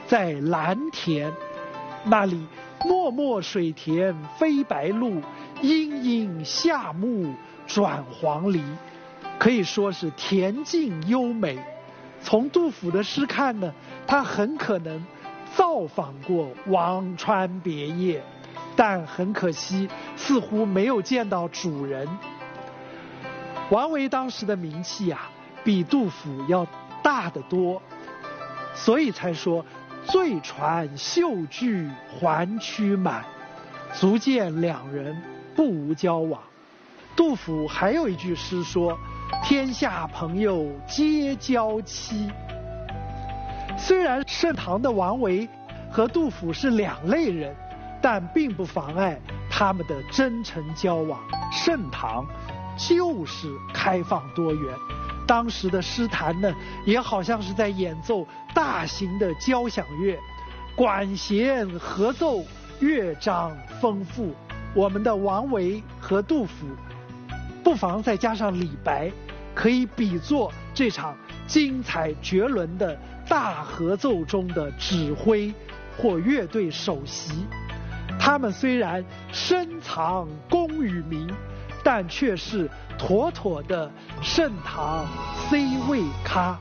在蓝田，那里漠漠水田飞白鹭，阴阴夏木转黄鹂，可以说是恬静优美。从杜甫的诗看呢，他很可能造访过辋川别业，但很可惜似乎没有见到主人。王维当时的名气啊，比杜甫要大得多，所以才说醉船秀句还曲满，足见两人不无交往。杜甫还有一句诗说，天下朋友皆交妻。虽然盛唐的王维和杜甫是两类人，但并不妨碍他们的真诚交往。盛唐就是开放多元，当时的诗坛呢，也好像是在演奏大型的交响乐，管弦合奏，乐章丰富。我们的王维和杜甫，不妨再加上李白，可以比作这场精彩绝伦的大合奏中的指挥或乐队首席。他们虽然深藏功与名，但却是妥妥的盛唐 C 位咖。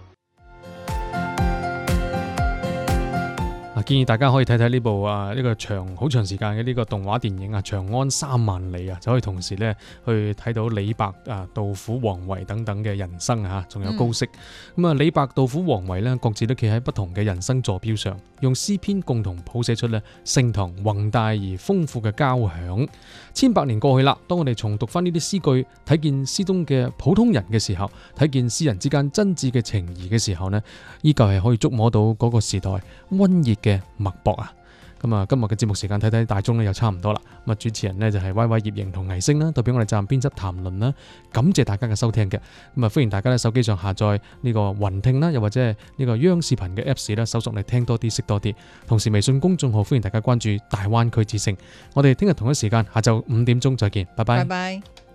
建議大家可以睇睇呢部呢個好長時間嘅呢個動畫電影啊，《長安三萬里》啊，就可以同時咧去睇到李白杜甫、王維等等嘅人生啊，仲有高適。李白、杜甫、王維咧，各自都企喺不同嘅人生座標上，用詩篇共同譜寫出咧盛唐宏大而豐富嘅交響。100年過去啦，當我哋重讀翻呢啲詩句，睇見詩中嘅普通人嘅時候，睇見詩人之間真摯嘅情誼嘅時候呢，依舊係可以觸摸到嗰個時代溫熱嘅脈搏啊！今日嘅節目時間睇睇大鐘咧又差唔多啦。主持人呢就係歪歪葉瑩同藝星啦，代表我哋責任編輯談論啦，感謝大家嘅收聽嘅。歡迎大家喺手機上下載呢個雲聽啦，又或者係呢個央視頻嘅 Apps 啦，搜索嚟聽多啲識多啲。同時微信公眾號歡迎大家關注大灣區之聲。我哋聽日同一時間下晝5點鐘再見，拜拜。 拜拜。